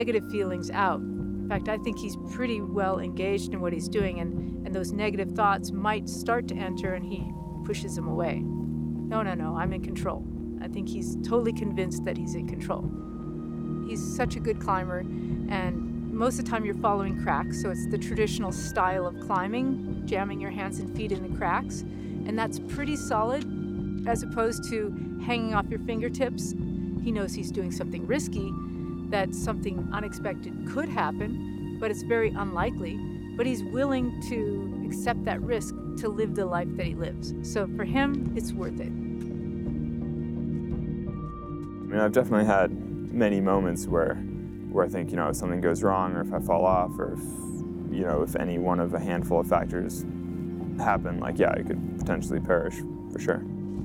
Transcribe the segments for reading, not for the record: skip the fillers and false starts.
negative feelings out. In fact, I think he's pretty well engaged in what he's doing, and those negative thoughts might start to enter, and he pushes them away. No, I'm in control. I think he's totally convinced that he's in control. He's such a good climber, and most of the time you're following cracks, so it's the traditional style of climbing, jamming your hands and feet in the cracks, and that's pretty solid, as opposed to hanging off your fingertips. He knows he's doing something risky, that something unexpected could happen, but it's very unlikely. But he's willing to accept that risk to live the life that he lives. So for him, it's worth it. I mean, I've definitely had many moments where I think, if something goes wrong, or if I fall off, or if any one of a handful of factors happen, I could potentially perish, for sure.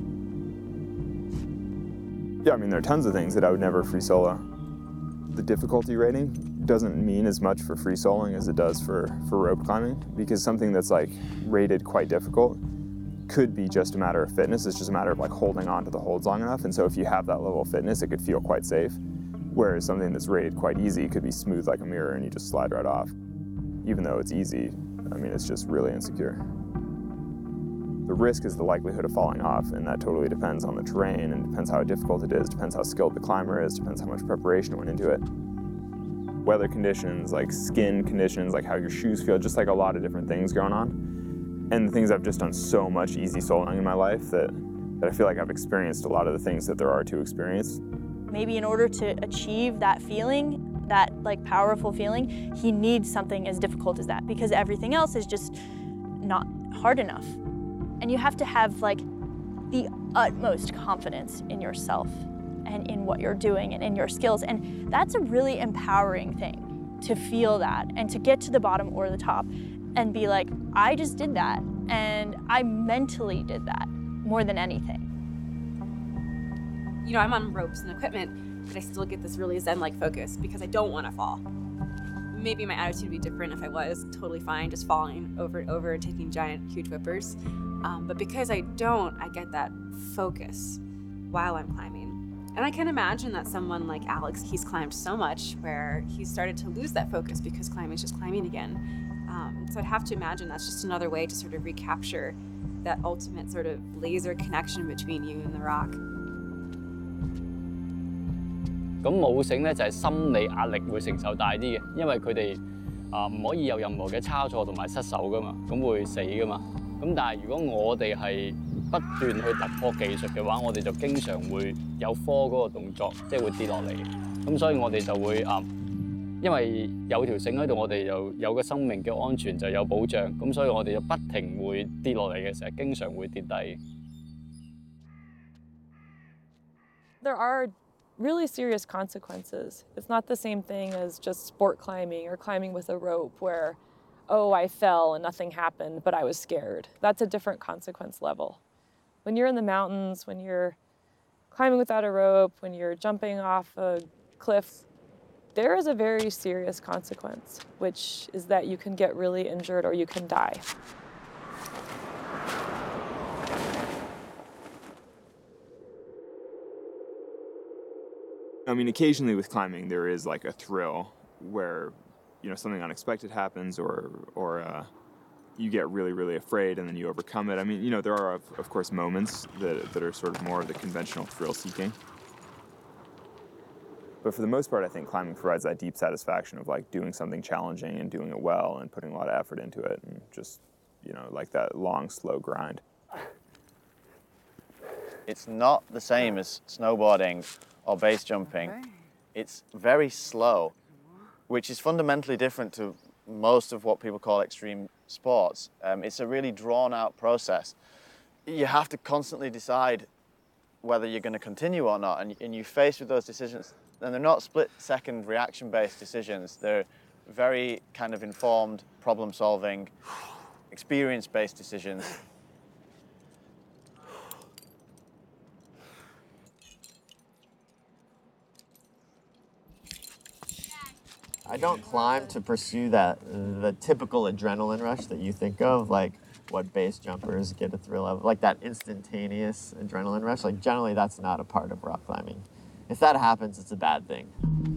Yeah, I mean, there are tons of things that I would never free solo. The difficulty rating doesn't mean as much for free soloing as it does for rope climbing, because something that's rated quite difficult could be just a matter of fitness. It's just a matter of holding on to the holds long enough. And so if you have that level of fitness, it could feel quite safe. Whereas something that's rated quite easy could be smooth like a mirror and you just slide right off. Even though it's easy, I mean, it's just really insecure. The risk is the likelihood of falling off, and that totally depends on the terrain, and depends how difficult it is, depends how skilled the climber is, depends how much preparation went into it. Weather conditions, skin conditions, how your shoes feel, just a lot of different things going on. And the things I've just done so much easy soloing in my life that I feel like I've experienced a lot of the things that there are to experience. Maybe in order to achieve that feeling, that powerful feeling, he needs something as difficult as that, because everything else is just not hard enough. And you have to have the utmost confidence in yourself and in what you're doing and in your skills. And that's a really empowering thing, to feel that and to get to the bottom or the top and be like, I just did that, and I mentally did that more than anything. I'm on ropes and equipment, but I still get this really zen-like focus because I don't want to fall. Maybe my attitude would be different if I was totally fine just falling over and over and taking giant, huge whippers. But because I don't, I get that focus while I'm climbing. And I can imagine that someone like Alex, he's climbed so much where he started to lose that focus because climbing is just climbing again. So I'd have to imagine that's just another way to sort of recapture that ultimate sort of laser connection between you and the rock. 咁舞繩咧就係心理壓力會承受大啲嘅，因為佢哋唔可以有任何嘅差錯同埋失手噶嘛，咁會死噶嘛。咁但係如果我哋係不斷去突破技術嘅話，我哋就經常會有科嗰個動作，即係會跌落嚟。咁所以我哋就會因為有條繩喺度，我哋就有個生命嘅安全就有保障。咁所以我哋就不停會跌落嚟嘅時候，經常會跌低。 There are really serious consequences. It's not the same thing as just sport climbing or climbing with a rope where, oh, I fell and nothing happened, but I was scared. That's a different consequence level. When you're in the mountains, when you're climbing without a rope, when you're jumping off a cliff, there is a very serious consequence, which is that you can get really injured or you can die. I mean, occasionally with climbing, there is a thrill where, something unexpected happens or you get really, really afraid and then you overcome it. I mean, there are, of course, moments that are sort of more of the conventional thrill-seeking. But for the most part, I think climbing provides that deep satisfaction of doing something challenging and doing it well and putting a lot of effort into it, and just, that long, slow grind. It's not the same as snowboarding or base jumping. It's very slow, which is fundamentally different to most of what people call extreme sports. It's a really drawn out process. You have to constantly decide whether you're going to continue or not, and you're faced with those decisions. And they're not split-second reaction-based decisions. They're very kind of informed, problem-solving, experience-based decisions. I don't climb to pursue the typical adrenaline rush that you think of, like what base jumpers get a thrill of, like that instantaneous adrenaline rush. Generally, that's not a part of rock climbing. If that happens, it's a bad thing.